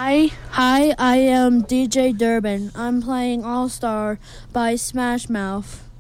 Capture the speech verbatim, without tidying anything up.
Hi, hi, I am D J Durbin. I'm playing All Star by Smash Mouth.